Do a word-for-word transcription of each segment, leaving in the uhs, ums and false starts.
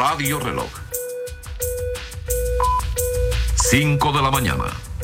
Radio Reloj. cinco de la mañana.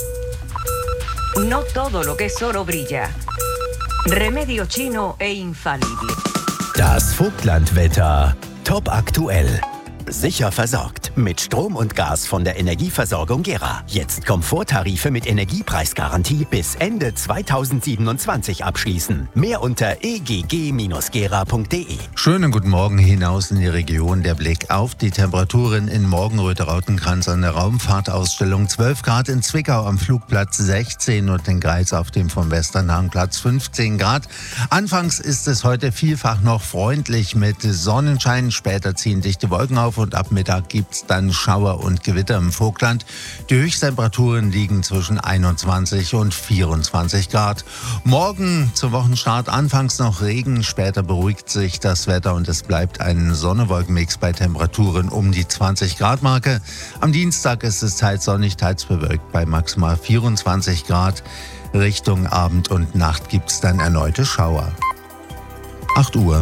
No todo lo que es oro brilla. Remedio chino e infalible. Das Vogtlandwetter. Top aktuell. Sicher versorgt mit Strom und Gas von der Energieversorgung Gera. Jetzt Komforttarife mit Energiepreisgarantie bis Ende zweitausendsiebenundzwanzig abschließen. Mehr unter e g g Bindestrich gera punkt d e. Schönen guten Morgen hinaus in die Region. Der Blick auf die Temperaturen in Morgenröth-Rautenkranz an der Raumfahrtausstellung. zwölf Grad in Zwickau am Flugplatz, sechzehn und in Greiz auf dem vom Westernhangplatz fünfzehn Grad. Anfangs ist es heute vielfach noch freundlich mit Sonnenschein. Später ziehen dichte Wolken auf und ab Mittag gibt es dann Schauer und Gewitter im Vogtland. Die Höchsttemperaturen liegen zwischen einundzwanzig und vierundzwanzig Grad. Morgen zum Wochenstart anfangs noch Regen, später beruhigt sich das Wetter und es bleibt ein Sonne-Wolken-Mix bei Temperaturen um die zwanzig Grad Marke. Am Dienstag ist es teils sonnig, teils bewölkt bei maximal vierundzwanzig Grad. Richtung Abend und Nacht gibt es dann erneute Schauer. acht Uhr.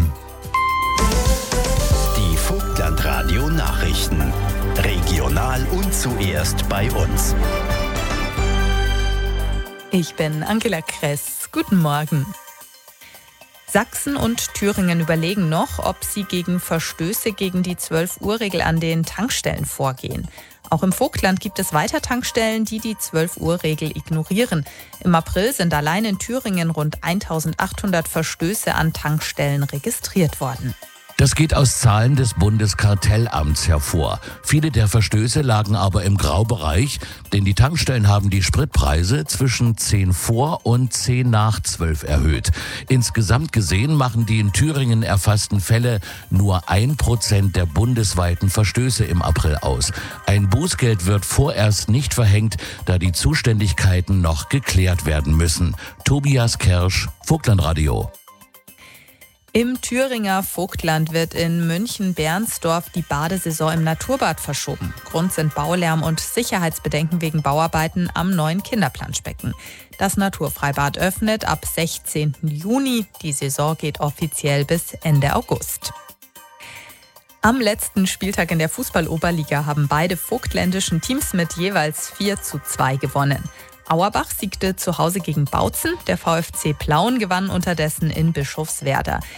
Die Vogtlandradio Nachrichten. Regional und zuerst bei uns. Ich bin Angela Kress. Guten Morgen. Sachsen und Thüringen überlegen noch, ob sie gegen Verstöße gegen die zwölf Uhr Regel an den Tankstellen vorgehen. Auch im Vogtland gibt es weiter Tankstellen, die die zwölf Uhr Regel ignorieren. Im April sind allein in Thüringen rund eintausendachthundert Verstöße an Tankstellen registriert worden. Das geht aus Zahlen des Bundeskartellamts hervor. Viele der Verstöße lagen aber im Graubereich, denn die Tankstellen haben die Spritpreise zwischen zehn vor und zehn nach zwölf erhöht. Insgesamt gesehen machen die in Thüringen erfassten Fälle nur ein Prozent der bundesweiten Verstöße im April aus. Ein Bußgeld wird vorerst nicht verhängt, da die Zuständigkeiten noch geklärt werden müssen. Tobias Kersch, Vogtlandradio. Im Thüringer Vogtland wird in München-Bernsdorf die Badesaison im Naturbad verschoben. Grund sind Baulärm und Sicherheitsbedenken wegen Bauarbeiten am neuen Kinderplanschbecken. Das Naturfreibad öffnet ab sechzehnten Juni. Die Saison geht offiziell bis Ende August. Am letzten Spieltag in der Fußball-Oberliga haben beide vogtländischen Teams mit jeweils vier zu zwei gewonnen. Auerbach siegte zu Hause gegen Bautzen, der VfC Plauen gewann unterdessen in Bischofswerda.